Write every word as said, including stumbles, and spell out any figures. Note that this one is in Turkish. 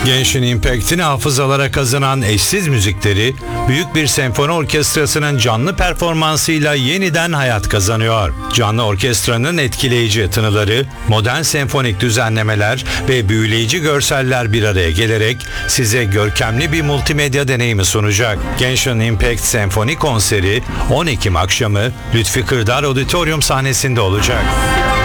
Genshin Impact'in hafızalara kazınan eşsiz müzikleri büyük bir senfoni orkestrasının canlı performansıyla yeniden hayat kazanıyor. Canlı orkestranın etkileyici tınıları, modern senfonik düzenlemeler ve büyüleyici görseller bir araya gelerek size görkemli bir multimedya deneyimi sunacak. Genshin Impact Senfoni konseri on Ekim akşamı Lütfi Kırdar Auditorium sahnesinde olacak.